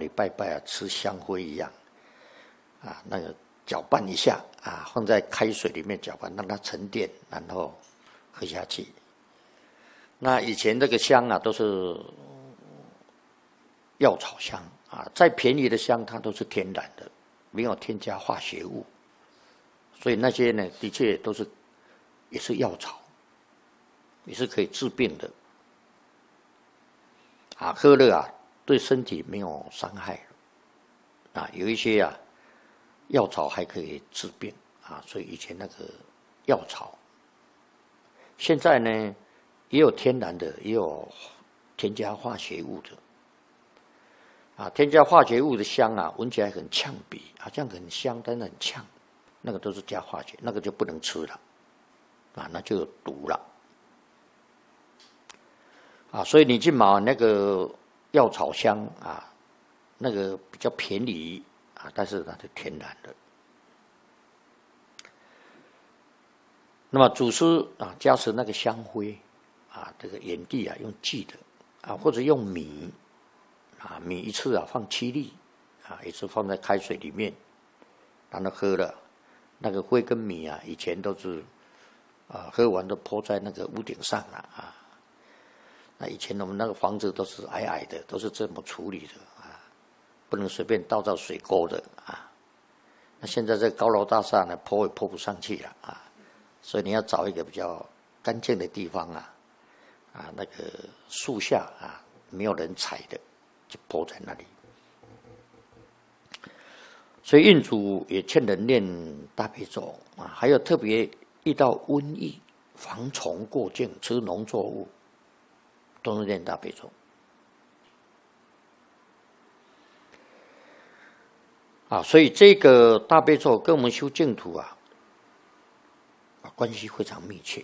里拜拜啊，吃香灰一样啊，那个搅拌一下啊，放在开水里面搅拌，让它沉淀，然后喝下去。那以前这个香啊，都是药草香啊，再便宜的香它都是天然的，没有添加化学物，所以那些呢，的确都是也是药草，也是可以治病的啊，喝了啊，对身体没有伤害啊，有一些啊药草还可以治病啊，所以以前那个药草，现在呢也有天然的，也有添加化学物的。啊，添加化学物的香啊，闻起来很呛鼻，好像很香，但是很呛，那个都是加化学，那个就不能吃了，啊，那就有毒了，啊，所以你去买那个药草香啊，那个比较便宜啊，但是它是天然的。那么祖师啊，加持那个香灰啊，这个眼地啊，用祭的啊，或者用米。啊，米一次啊放7粒，啊，一次放在开水里面，让它喝了。那个灰跟米啊，以前都是啊，喝完都泼在那个屋顶上了啊。那以前我们那个房子都是矮矮的，都是这么处理的啊，不能随便倒到水沟的啊。那现在这高楼大厦呢，泼也泼不上去了啊，所以你要找一个比较干净的地方啊，啊，那个树下啊，没有人踩的。就泼在那里，所以印主也劝人念大悲咒啊，还有特别遇到瘟疫、防虫过境、吃农作物，都是念大悲咒啊。所以这个大悲咒跟我们修净土啊，关系非常密切。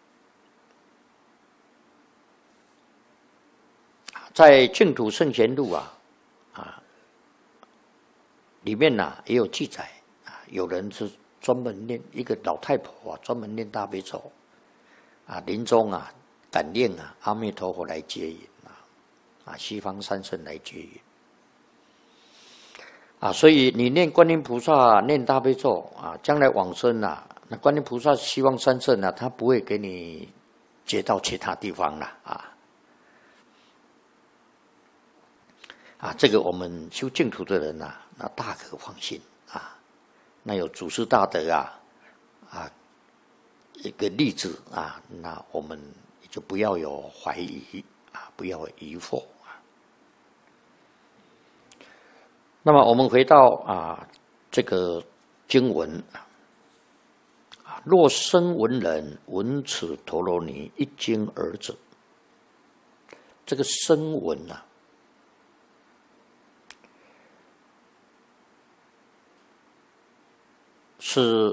在《净土圣贤录》里面也有记载啊，有人是专门念，一个老太婆啊，专门念大悲咒啊，临终啊感念啊阿弥陀佛来接引啊，西方三圣来接引啊，所以你念观音菩萨念大悲咒啊，将来往生啊，那观音菩萨西方三圣啊，他不会给你接到其他地方了啊，这个我们修净土的人呐，那大可放心啊。那有祖师大德啊，一个例子啊，那我们就不要有怀疑啊，不要有疑惑啊。那么我们回到这个经文啊，若生闻人闻此陀罗尼一经而者，这个声闻是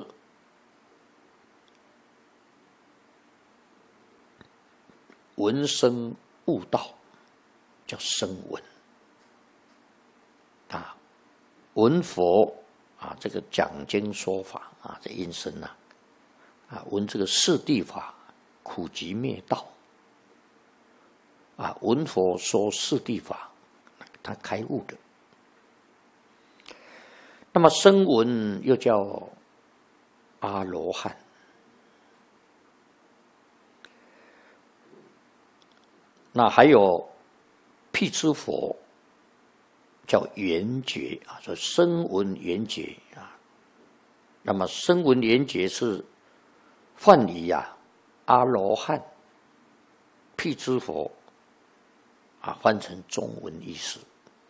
闻声悟道，叫声闻啊。闻佛啊，这个讲经说法啊，这音声闻这个四谛法，苦集灭道啊，闻佛说四谛法，他开悟的。那么声闻又叫阿罗汉，那还有辟支佛叫圆觉啊，说声闻圆觉啊。那么声闻圆觉是梵语阿罗汉、辟支佛翻成中文意思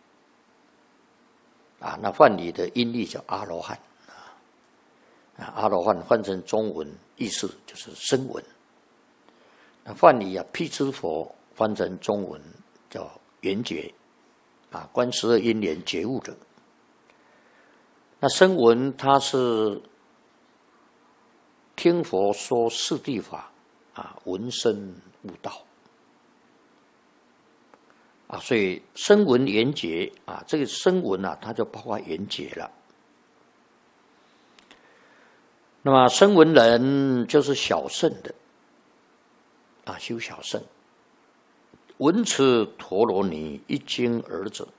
那梵语的音译叫阿罗汉阿罗汉翻成中文意思就是声闻。那梵语辟支佛翻成中文叫圆觉观12因缘觉悟的。那声闻它是听佛说四谛法闻声悟道所以声闻缘觉这个声闻它就包括缘觉了。那么声闻人就是小乘的修小乘，闻此陀罗尼一经而者，